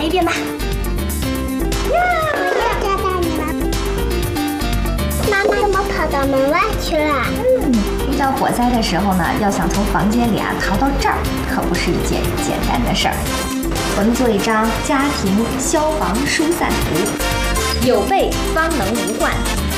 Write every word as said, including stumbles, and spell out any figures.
一遍吧。 我要抓到你了。妈妈怎么跑到门外去了？ 嗯，遇到火灾的时候呢，要想从房间里啊逃到这儿，可不是一件简单的事儿。我们做一张家庭消防疏散图，有备方能无患。